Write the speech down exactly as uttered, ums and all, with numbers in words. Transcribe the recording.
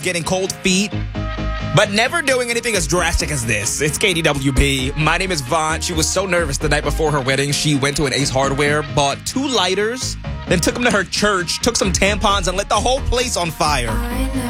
getting cold feet, but never doing anything as drastic as this. It's K D W B. My name is Vaughn. She was so nervous the night before her wedding. She went to an Ace Hardware, bought two lighters, then took them to her church, took some tampons, and lit the whole place on fire.